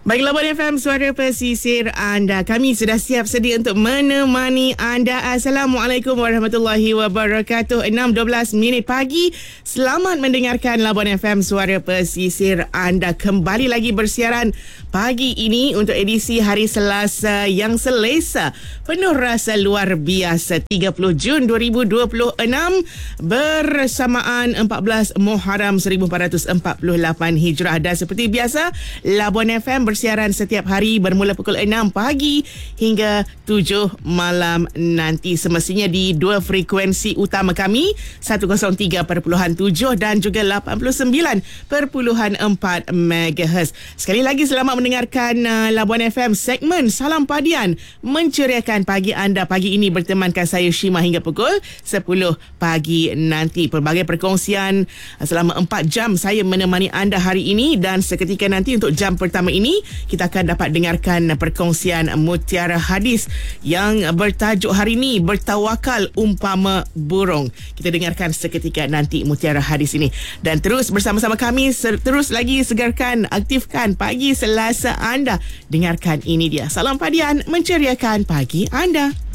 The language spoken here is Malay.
Baik, Labuan FM, suara pesisir anda. Kami sudah siap sedia untuk menemani anda. Assalamualaikum warahmatullahi wabarakatuh. 6.12 minit pagi. Selamat mendengarkan Labuan FM, suara pesisir anda. Kembali lagi bersiaran pagi ini untuk edisi hari Selasa yang selesa. Penuh rasa luar biasa. 30 Jun 2026 bersamaan 14 Muharram 1448 Hijrah. Dan seperti biasa, Labuan FM bersiaran setiap hari bermula pukul 6 pagi hingga 7 malam nanti. Semestinya di dua frekuensi utama kami, 103.7 dan juga 89.4 MHz. Sekali lagi selamat mendengarkan Labuan FM segmen Salam Padian, menceriakan pagi anda. Pagi ini bertemankan saya Shima hingga pukul 10 pagi nanti. Pelbagai perkongsian selama 4 jam saya menemani anda hari ini, dan seketika nanti untuk jam pertama ini kita akan dapat dengarkan perkongsian Mutiara Hadis yang bertajuk hari ini Bertawakal Umpama Burung. Kita dengarkan seketika nanti Mutiara Hadis ini, dan terus bersama-sama kami terus lagi segarkan, aktifkan pagi Selasa anda. Dengarkan ini dia Salam Padian, menceriakan pagi anda.